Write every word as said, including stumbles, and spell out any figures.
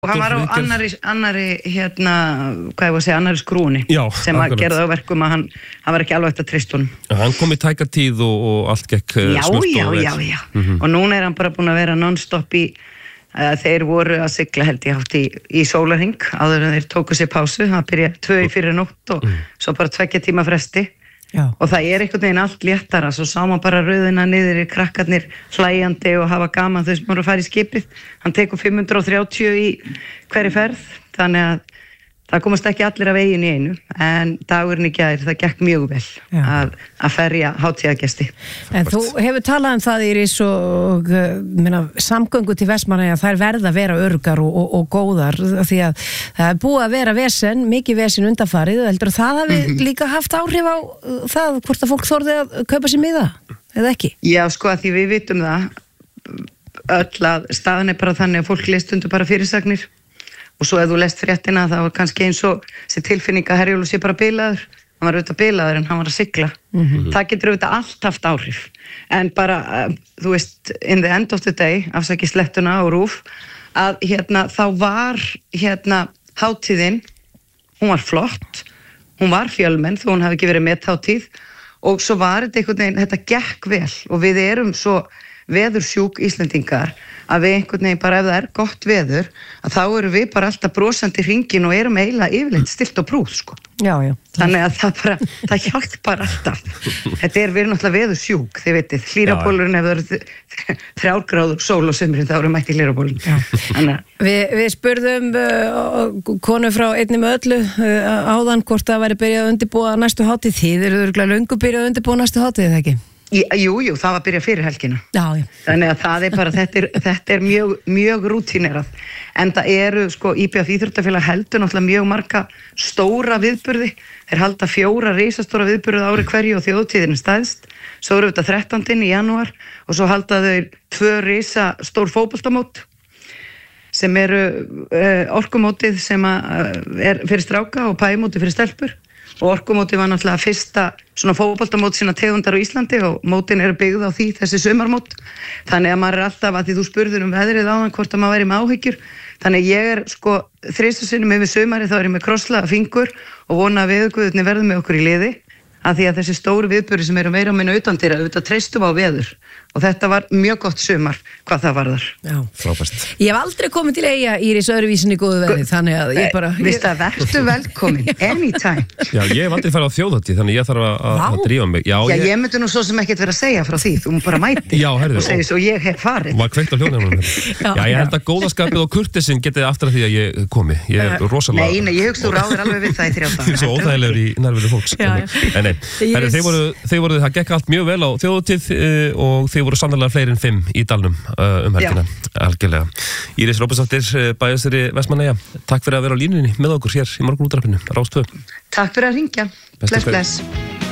Og hann var á annari, annari hérna, hvað ég var að segja, annari skrúni Já, sem að akkurat. gerði á verkum að hann, hann var ekki alveg eftir að treysta honum. Hann kom í tæka tíð og, og allt gekk uh, Já, smurt já, og vel. já, já. Mm-hmm. Og núna er hann bara búin að vera non-stop í, uh, þeir voru að sigla held ég hátt í, í sólarhring, áður en þeir tóku sér pásu, það byrjaði tvö í fyrir nótt og mm. svo bara tveggja tíma fresti. Já. Og það er einhvern veginn allt léttara, svo sá maður bara rauðina niður í krakkarnir hlæjandi og hafa gaman þau sem voru að fara í skipið. Hann tekur fimm hundruð og þrjátíu í hverri ferð, þannig að það komast ekki allir af veginn í einu, en dagurinn í gær, það gekk mjög vel að, að ferja hátíðagesti. En þú hefur talað um það, Íris, og minna, samgöngu til Vestmannaeyja, þær verða að vera öruggar og, og, og góðar, því að það er búið að vera vesen, mikið vesen undanfarið, og heldur það hafi mm-hmm. líka haft áhrif á það hvort að fólk þorði að kaupa sér miða, eða ekki? Já, sko, að því við vitum það, öll að staðan er bara þannig að fólk lest undir bara fyrirsagnir, og svo ef þú lest fréttina það var kannski eins og þessi tilfinning að Herjólfur sé bara bilaður, hann var auðvitað bilaður en hann var að sigla. Mm-hmm. Það getur auðvitað allt haft áhrif, en bara, uh, þú veist, in the end of the day, afsaki slettuna og rúf, að hérna þá var hérna hátíðin, hún var flott, hún var fjölmenn þó hún hafi ekki verið methátíð og svo var þetta einhvern veginn, þetta gekk vel og við erum svo veðursjúk Íslendingar að við einhvern veginn bara ef það er gott veður að þá erum við bara alltaf brosandi hringin og erum eiginlega yfirleitt stilt og brúð sko. Já, já. Þannig að það bara, það hjálpar alltaf. Þetta er, við erum náttúrulega veðursjúk, þið vitið, hlýrabólurinn ef það eru þrjár gráður sól og sumrin þá erum mætti hlýrabólurinn. Vi, við spurðum uh, konu frá einni með öllu uh, áðan hvort það væri byrjað að undirbúa næstu hátíð, þið eru örugglega löngu byrjað að undirbúa næstu hátíð, eða ekki? Jú, jú, það var að byrja fyrir helgina. Já, já. Þannig að það er bara, þetta er, þetta er mjög, mjög rútínerað. En það eru, sko, í B F Íþróttafélag heldur náttúrulega mjög marga stóra viðburði. Þeir halda fjóra risastóra viðburði ári hverju og þjóðtíðin stæðst. Svo eru þetta þrettánda í janúar og svo halda þau tvö risa stór fótboltamót sem eru uh, orkumótið sem að, uh, er fyrir stráka og pæmótið fyrir stelpur. Og orkumótið var náttúrulega fyrsta svona fótboltamót sína tegundar á Íslandi og mótin eru byggð á því, þessi sumarmót. Þannig að maður er alltaf að því þú spurðir um veðrið áðan hvort að maður væri með áhyggjur. Þannig að ég er sko þrisvar sinnum yfir sumari þá er ég með krosslaða fingur og vona að veðurguðirnir verði með okkur í liði. Að því að þessi stóru viðburði sem eru meira á minna utandyra, auðvitað treystum á veður. Og þetta var mjög gott sumar, hvað það varðar. Já, frábært. Ég hef aldrei komið til Eyja, Íris, öðruvísin í góðu veðri, þannig að ég bara... Vist að vertu velkomin, anytime. Já, ég hef aldrei farið á þjóðhátíð, þannig ég þarf að, að drífa mig. Já, Já ég, ég myndi nú svo sem ekkert vera að segja frá því, þú bara mæti Já, herðu, og segir svo ég hef farið. Maður kveikt á hljóðnefnum. Já, já, ég held að góðaskapið og kurteisinn getið aftur að því að ég komi. Ég er rosalega... Nei, nei, ég hugst þú ráðir alveg við það í þrjá daga. Svo óþægilegur í nærveru fólks. Já, en nei, herru, þeir voru, þeir voru, það gekk allt mjög vel á þjóðhátíð uh, og þeir voru sannarlega fleiri en fimm í dalnum uh, um helgina, algjörlega. Íris Róbertsdóttir, bæjarstjóri Vestmannaeyja, takk fyrir að vera á línunni með okkur hér í morgunútvarpinu, Rás tvö. Takk fyrir að hringja. Bless, bless.